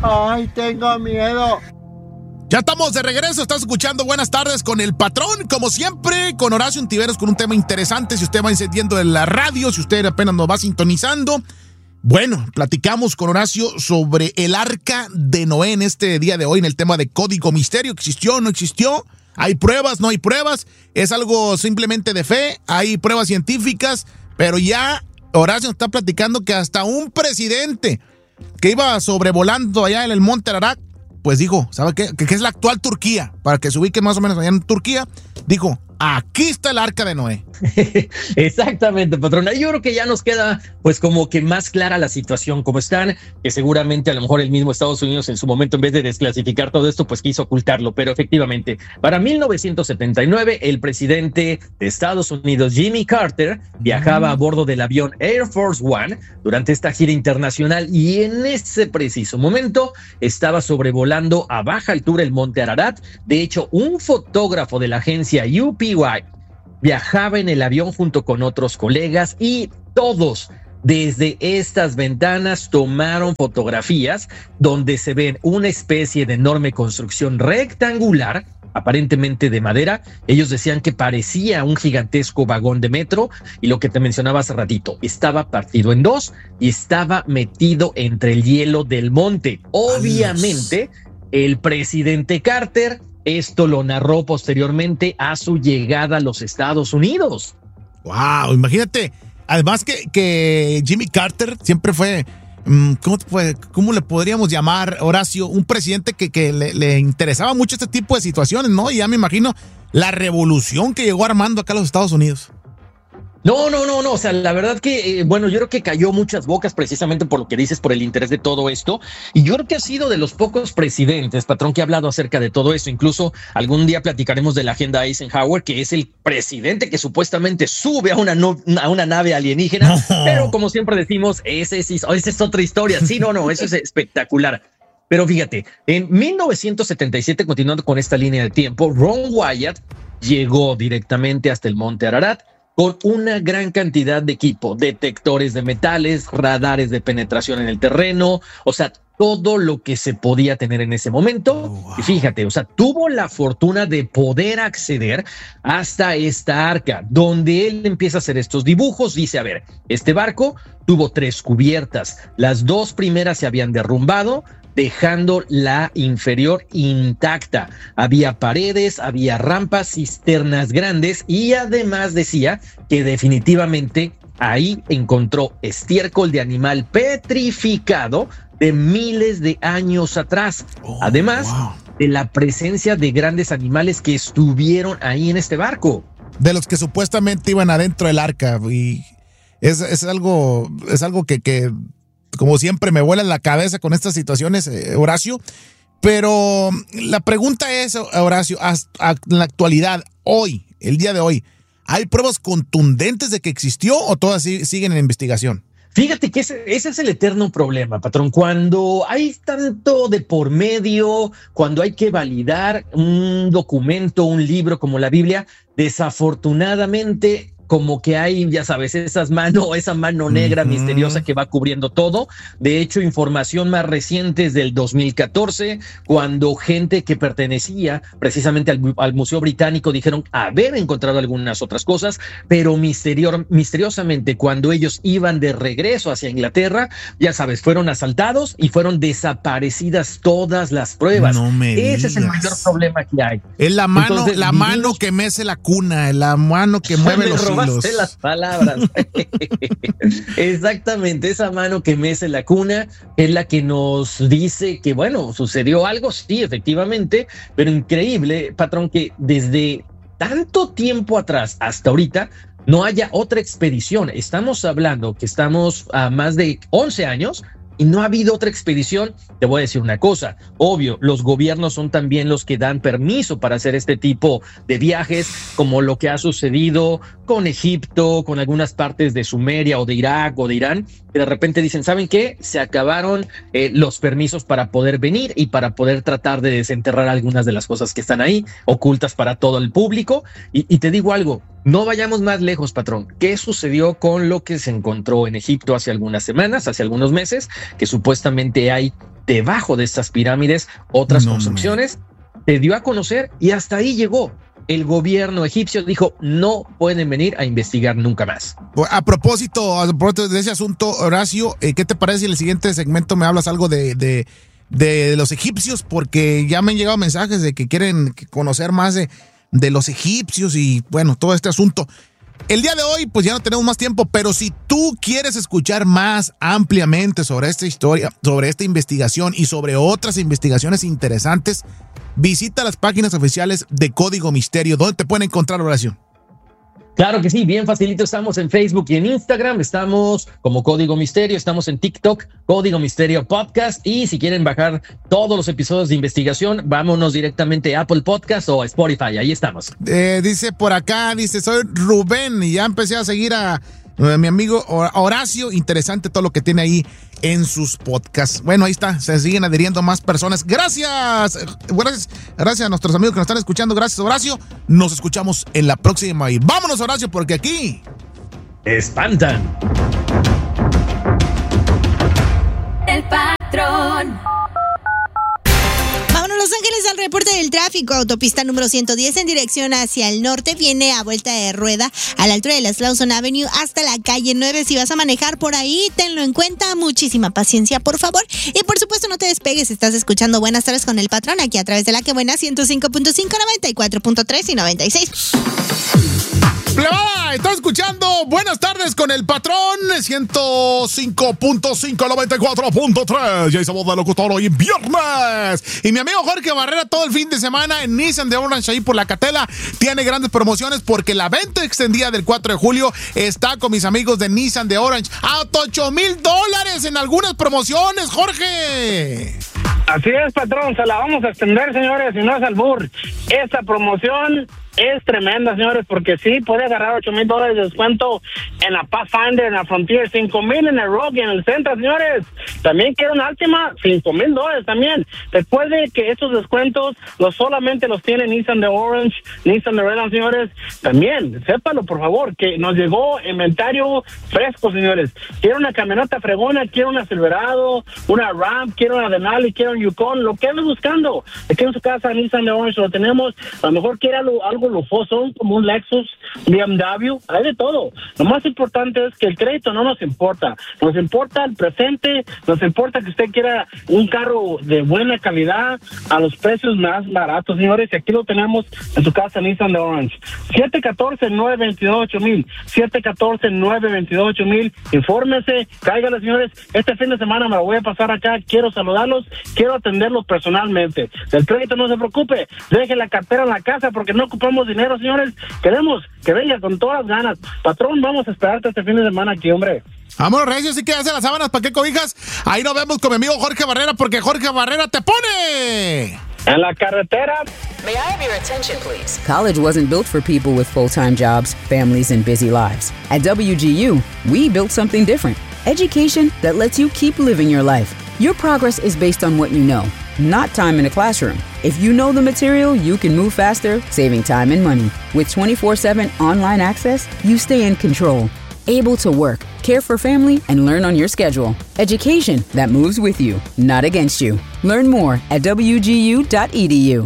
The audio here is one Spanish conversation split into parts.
Ay, tengo miedo. Ya estamos de regreso, estás escuchando Buenas Tardes con el Patrón, como siempre, con Horacio Ontiveros, con un tema interesante. Si usted va encendiendo en la radio, si usted apenas nos va sintonizando, bueno, platicamos con Horacio sobre el Arca de Noé en este día de hoy, en el tema de código misterio, ¿existió o no existió? ¿Hay pruebas, no hay pruebas? ¿Es algo simplemente de fe? ¿Hay pruebas científicas? Pero ya Horacio nos está platicando que hasta un presidente que iba sobrevolando allá en el Monte Ararat, pues dijo, ¿sabe qué? Que es la actual Turquía, para que se ubique más o menos allá en Turquía, dijo, aquí está el Arca de Noé. Exactamente, patrón. Yo creo que ya nos queda pues como que más clara la situación como están, que seguramente a lo mejor el mismo Estados Unidos en su momento, en vez de desclasificar todo esto, pues quiso ocultarlo, pero efectivamente, para 1979, el presidente de Estados Unidos, Jimmy Carter, viajaba a bordo del avión Air Force One durante esta gira internacional y en ese preciso momento estaba sobrevolando a baja altura el Monte Ararat. De hecho, un fotógrafo de la agencia UPY viajaba en el avión junto con otros colegas y todos desde estas ventanas tomaron fotografías donde se ven una especie de enorme construcción rectangular, aparentemente de madera. Ellos decían que parecía un gigantesco vagón de metro y lo que te mencionaba hace ratito, estaba partido en dos y estaba metido entre el hielo del monte. Obviamente, el presidente Carter esto lo narró posteriormente a su llegada a los Estados Unidos. Wow, imagínate. Además que Jimmy Carter siempre fue, ¿cómo le podríamos llamar, Horacio? Un presidente que le interesaba mucho este tipo de situaciones, ¿no? Y ya me imagino la revolución que llegó armando acá a los Estados Unidos. No, o sea, la verdad que, bueno, yo creo que cayó muchas bocas precisamente por lo que dices, por el interés de todo esto, y yo creo que ha sido de los pocos presidentes, patrón, que ha hablado acerca de todo eso. Incluso algún día platicaremos de la agenda Eisenhower, que es el presidente que supuestamente sube a una nave alienígena, pero como siempre decimos, esa es otra historia. Sí, no, eso es espectacular. Pero fíjate, en 1977, continuando con esta línea de tiempo, Ron Wyatt llegó directamente hasta el Monte Ararat con una gran cantidad de equipo, detectores de metales, radares de penetración en el terreno, o sea, todo lo que se podía tener en ese momento. Wow. Y fíjate, o sea, tuvo la fortuna de poder acceder hasta esta arca, donde él empieza a hacer estos dibujos. Dice, a ver, este barco tuvo 3 cubiertas, las 2 primeras se habían derrumbado, dejando la inferior intacta. Había paredes, había rampas, cisternas grandes y además decía que definitivamente ahí encontró estiércol de animal petrificado de miles de años atrás. Además de la presencia de grandes animales que estuvieron ahí en este barco. De los que supuestamente iban adentro del arca. Y es algo que como siempre me vuela en la cabeza con estas situaciones, Horacio. Pero la pregunta es, Horacio, en la actualidad, hoy, el día de hoy, ¿hay pruebas contundentes de que existió o todas siguen en investigación? Fíjate que ese es el eterno problema, patrón. Cuando hay tanto de por medio, cuando hay que validar un documento, un libro como la Biblia, desafortunadamente como que hay, ya sabes, esa mano negra misteriosa que va cubriendo todo. De hecho, información más reciente es del 2014, cuando gente que pertenecía precisamente al Museo Británico dijeron haber encontrado algunas otras cosas, pero misteriosamente cuando ellos iban de regreso hacia Inglaterra, ya sabes, fueron asaltados y fueron desaparecidas todas las pruebas. No me digas. Ese es el mayor problema que hay. Es la mano, entonces, mano que mece la cuna, la mano que mueve los hilos. Las palabras. Exactamente, esa mano que mece la cuna es la que nos dice que, bueno, sucedió algo, sí, efectivamente, pero increíble, patrón, que desde tanto tiempo atrás hasta ahorita no haya otra expedición. Estamos hablando que estamos a más de 11 años y no ha habido otra expedición. Te voy a decir una cosa, obvio, los gobiernos son también los que dan permiso para hacer este tipo de viajes, como lo que ha sucedido con Egipto, con algunas partes de Sumeria o de Irak o de Irán, que de repente dicen, ¿saben qué? Se acabaron los permisos para poder venir y para poder tratar de desenterrar algunas de las cosas que están ahí, ocultas para todo el público. Y te digo algo, no vayamos más lejos, patrón. ¿Qué sucedió con lo que se encontró en Egipto hace algunas semanas, hace algunos meses? Que supuestamente hay debajo de estas pirámides otras construcciones. Se dio a conocer y hasta ahí llegó. El gobierno egipcio dijo, no pueden venir a investigar nunca más. A propósito de ese asunto, Horacio, ¿qué te parece si en el siguiente segmento me hablas algo de los egipcios? Porque ya me han llegado mensajes de que quieren conocer más de los egipcios y, bueno, todo este asunto. El día de hoy, pues ya no tenemos más tiempo, pero si tú quieres escuchar más ampliamente sobre esta historia, sobre esta investigación y sobre otras investigaciones interesantes, visita las páginas oficiales de Código Misterio. ¿Dónde te pueden encontrar, Horacio? Claro que sí, bien facilito. Estamos en Facebook y en Instagram. Estamos como Código Misterio. Estamos en TikTok, Código Misterio Podcast. Y si quieren bajar todos los episodios de investigación, vámonos directamente a Apple Podcast o a Spotify. Ahí estamos. Dice por acá, soy Rubén y ya empecé a seguir a mi amigo Horacio. Interesante todo lo que tiene ahí en sus podcasts. Bueno, ahí está, se siguen adhiriendo más personas. Gracias a nuestros amigos que nos están escuchando. Gracias, Horacio. Nos escuchamos en la próxima y vámonos, Horacio, porque aquí espantan. El patrón. Vámonos, Los Ángeles, al reporte del tráfico. Autopista número 110 en dirección hacia el norte viene a vuelta de rueda a la altura de la Slauson Avenue hasta la calle 9. Si vas a manejar por ahí, tenlo en cuenta. Muchísima paciencia, por favor. Y por supuesto, no te despegues. Estás escuchando Buenas Tardes con el Patrón aquí a través de La Que Buena 105.5, 94.3 y 96. Plebada, estás escuchando Buenas Tardes con el Patrón 105.5, 94.3. Ya hizo voz de locutor hoy viernes. Y mi amigo Jorge Barrera todo el fin de semana en Nissan de Orange ahí por la Catela tiene grandes promociones porque la venta extendida del 4 de julio está con mis amigos de Nissan de Orange hasta $8,000 en algunas promociones, Jorge. Así es, patrón, se la vamos a extender, señores, y no es albur. Esta promoción es tremenda, señores, porque sí, puede agarrar $8,000 de descuento en la Pathfinder, en la Frontier, $5,000 en el Rogue y en el Sentra, señores. También quiero una Altima, $5,000 también. Recuerde que estos descuentos solamente los tiene Nissan de Orange, Nissan de Redland, señores. También, sépalo, por favor, que nos llegó inventario fresco, señores. Quiero una camioneta fregona, quiero una Silverado, una Ram, quiero una Denali, quiero un Yukon, lo que ando buscando. Aquí en su casa, Nissan de Orange, lo tenemos. A lo mejor quiera algo lujoso, como un Lexus, BMW, hay de todo. Lo más importante es que el crédito no nos importa. Nos importa el presente, nos importa que usted quiera un carro de buena calidad a los precios más baratos, señores. Y aquí lo tenemos en su casa, Nissan de Orange. 714-922-8000. 714-922-8000. Infórmese, cáigale, señores. Este fin de semana me lo voy a pasar acá. Quiero saludarlos, quiero atenderlos personalmente. Del crédito no se preocupe. Deje la cartera en la casa porque no ocupamos dinero, señores. Queremos que venga con todas las ganas. Patrón, vamos a esperarte este fin de semana aquí, hombre. Vámonos, Recio, sí que hace las sábanas, ¿para qué cobijas? Ahí nos vemos con mi amigo Jorge Barrera, porque Jorge Barrera te pone en la carretera. May I have your attention, please? College wasn't built for people with full-time jobs, families, and busy lives. At WGU, we built something different. Education that lets you keep living your life. Your progress is based on what you know, not time in a classroom. If you know the material, you can move faster, saving time and money. With 24/7 online access, you stay in control, able to work, care for family, and learn on your schedule. Education that moves with you, not against you. Learn more at wgu.edu.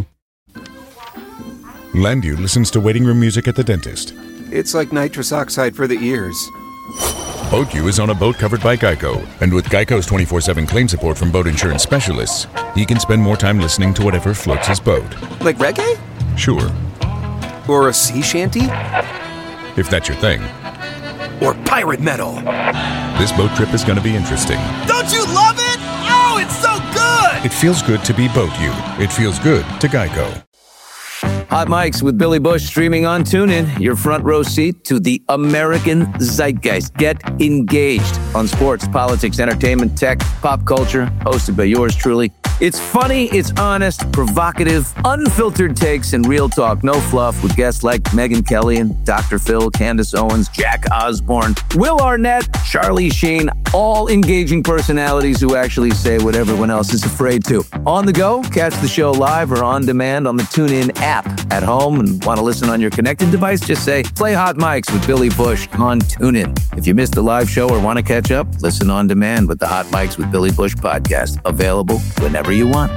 Landu listens to waiting room music at the dentist. It's like nitrous oxide for the ears. BoatU is on a boat covered by Geico, and with Geico's 24/7 claim support from boat insurance specialists, he can spend more time listening to whatever floats his boat. Like reggae? Sure. Or a sea shanty? If that's your thing. Or pirate metal. This boat trip is going to be interesting. Don't you love it? Oh, it's so good! It feels good to be BoatU. It feels good to Geico. Hot Mics with Billy Bush streaming on TuneIn, your front row seat to the American zeitgeist. Get engaged on sports, politics, entertainment, tech, pop culture, hosted by yours truly, It's funny, it's honest, provocative, unfiltered takes, and real talk. No fluff with guests like Megyn Kelly and Dr. Phil, Candace Owens, Jack Osborne, Will Arnett, Charlie Sheen, all engaging personalities who actually say what everyone else is afraid to. On the go, catch the show live or on demand on the TuneIn app. At home and want to listen on your connected device, just say, play Hot Mics with Billy Bush on TuneIn. If you missed the live show or want to catch up, listen on demand with the Hot Mics with Billy Bush podcast. Available whenever you want.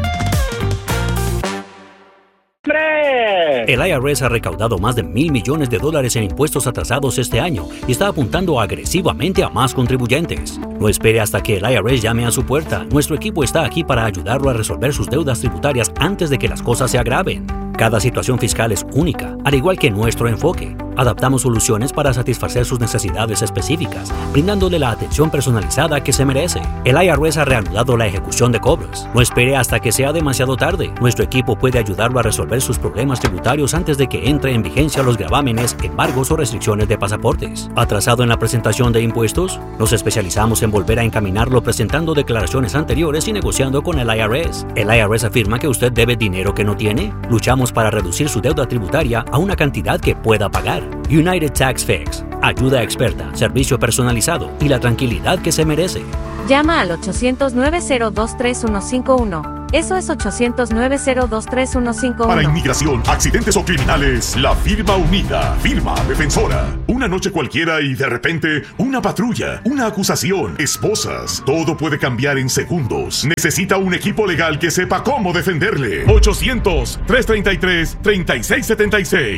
El IRS ha recaudado más de $1,000 millones en impuestos atrasados este año y está apuntando agresivamente a más contribuyentes. No espere hasta que el IRS llame a su puerta. Nuestro equipo está aquí para ayudarlo a resolver sus deudas tributarias antes de que las cosas se agraven. Cada situación fiscal es única, al igual que nuestro enfoque. Adaptamos soluciones para satisfacer sus necesidades específicas, brindándole la atención personalizada que se merece. El IRS ha reanudado la ejecución de cobros. No espere hasta que sea demasiado tarde. Nuestro equipo puede ayudarlo a resolver sus problemas tributarios antes de que entre en vigencia los gravámenes, embargos o restricciones de pasaportes. ¿Atrasado en la presentación de impuestos? Nos especializamos en volver a encaminarlo presentando declaraciones anteriores y negociando con el IRS. ¿El IRS afirma que usted debe dinero que no tiene? Luchamos para reducir su deuda tributaria a una cantidad que pueda pagar. United Tax Fix. Ayuda experta, servicio personalizado y la tranquilidad que se merece. Llama al 800-902-3151. Eso es 800-902-3151. Para inmigración, accidentes o criminales, la firma unida, firma defensora. Una noche cualquiera y de repente, una patrulla, una acusación, esposas. Todo puede cambiar en segundos. Necesita un equipo legal que sepa cómo defenderle. 800-333-3676.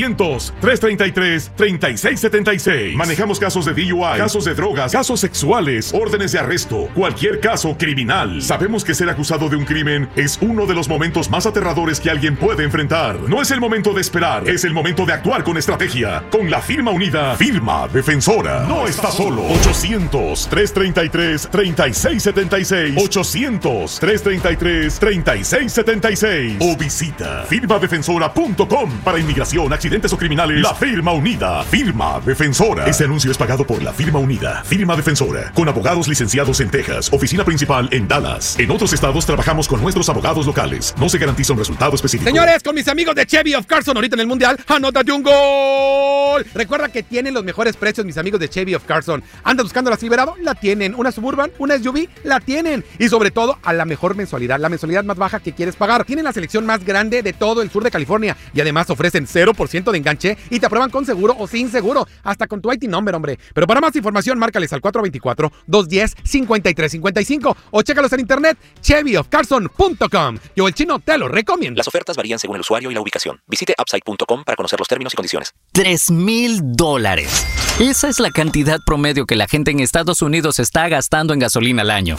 800-333-3676. Manejamos casos de DUI, casos de drogas, casos sexuales, órdenes de arresto, cualquier caso criminal. Sabemos que ser acusado de un crimen es uno de los momentos más aterradores que alguien puede enfrentar. No es el momento de esperar, es el momento de actuar con estrategia. Con la firma unida, firma defensora. No está solo. 800-333-3676. 800-333-3676. O visita firmadefensora.com. Para inmigración, accidentes o criminales, la firma unida, firma defensora. Este anuncio es pagado por la firma unida, firma defensora, con abogados licenciados en Texas, oficina principal en Dallas. En otros estados trabajamos con nuestros abogados locales. No se garantiza un resultado específico. Señores, con mis amigos de Chevy of Carson, ahorita en el Mundial, anótate un gol. Recuerda que tienen los mejores precios, mis amigos de Chevy of Carson. ¿Andas buscando la Silverado? La tienen. ¿Una Suburban? ¿Una SUV? La tienen. Y sobre todo, a la mejor mensualidad, la mensualidad más baja que quieres pagar. Tienen la selección más grande de todo el sur de California. Y además ofrecen 0% de enganche y te aprueban con seguro o sin seguro. Hasta con tu IT number, hombre. Pero para más información, márcales al 424-210-5355 o chécalos en internet, chevyofcarson.com. Yo, el Chino, te lo recomiendo. Las ofertas varían según el usuario y la ubicación. Visite upside.com para conocer los términos y condiciones. $3,000. Esa es la cantidad promedio que la gente en Estados Unidos está gastando en gasolina al año.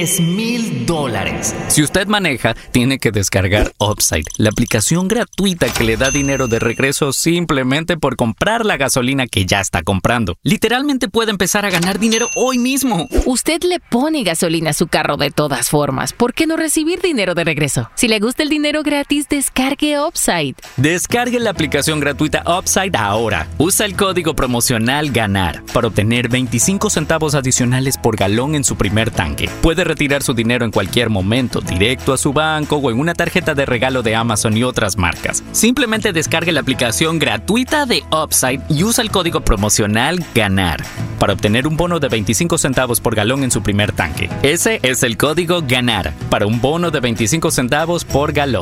$3,000. Si usted maneja, tiene que descargar Upside, la aplicación gratuita que le da dinero de regreso simplemente por comprar la gasolina que ya está comprando. Literalmente puede empezar a ganar dinero hoy mismo. Usted le pone gasolina a su carro de todas formas. ¿Por qué no recibir dinero de regreso? Si le gusta el dinero gratis, descargue Upside. Descargue la aplicación gratuita Upside ahora. Usa el código promocional GANAR para obtener 25 centavos adicionales por galón en su primer tanque. Puede retirar su dinero en cualquier momento, directo a su banco o en una tarjeta de regalo de Amazon y otras marcas. Simplemente descargue la aplicación gratuita de Upside y usa el código promocional GANAR para obtener un bono de 25 centavos por galón en su primer tanque. Ese es el código GANAR para un bono de 25 centavos por galón.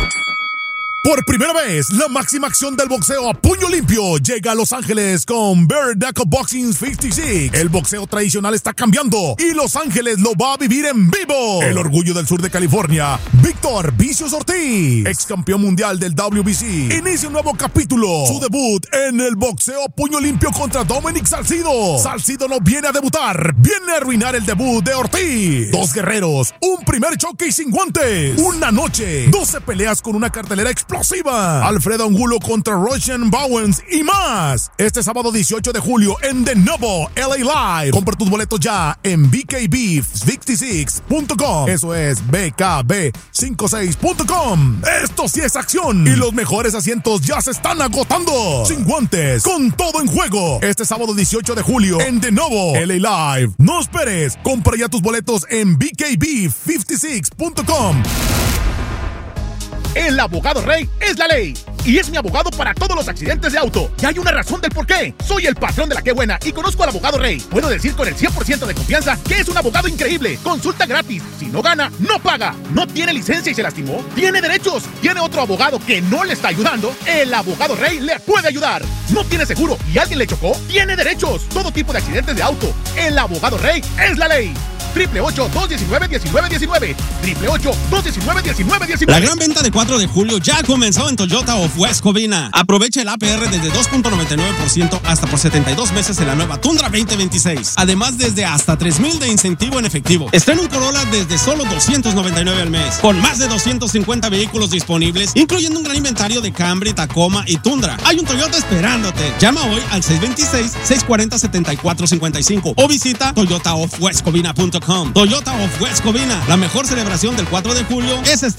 Por primera vez, la máxima acción del boxeo a puño limpio llega a Los Ángeles con Bare Knuckle Boxing 56. El boxeo tradicional está cambiando y Los Ángeles lo va a vivir en vivo. El orgullo del sur de California, Víctor Vicios Ortiz, ex campeón mundial del WBC, inicia un nuevo capítulo. Su debut en el boxeo a puño limpio contra Dominic Salcido. Salcido no viene a debutar, viene a arruinar el debut de Ortiz. Dos guerreros, un primer choque y sin guantes. Una noche, 12 peleas con una cartelera explosiva. explosiva. Alfredo Angulo contra Roshan Bowens y más. Este sábado 18 de julio en The Novo LA Live. Compra tus boletos ya en BKB56.com. Eso es BKB56.com. Esto sí es acción. Y los mejores asientos ya se están agotando. Sin guantes, con todo en juego. Este sábado 18 de julio en The Novo LA Live. No esperes. Compra ya tus boletos en BKB56.com. El abogado Rey es la ley y es mi abogado para todos los accidentes de auto. Y hay una razón del por qué. Soy el patrón de la Qué Buena y conozco al abogado Rey. Puedo decir con el 100% de confianza que es un abogado increíble. Consulta gratis. Si no gana, no paga. No tiene licencia y se lastimó. Tiene derechos. Tiene otro abogado que no le está ayudando. El abogado Rey le puede ayudar. No tiene seguro y alguien le chocó. Tiene derechos. Todo tipo de accidentes de auto. El abogado Rey es la ley. 888-219-1919. 888-219-1919. La gran venta de 4 de julio ya comenzó en Toyota of West Covina. Aprovecha el APR desde 2.99% hasta por 72 meses en la nueva Tundra 2026. Además, desde hasta $3,000 de incentivo en efectivo. Estrena un Corolla desde solo $299 al mes. Con más de 250 vehículos disponibles, incluyendo un gran inventario de Camry, Tacoma y Tundra. Hay un Toyota esperándote. Llama hoy al 626-640-7455 o visita toyotaofwestcovina.com. Toyota of West Covina. La mejor celebración del 4 de julio es estar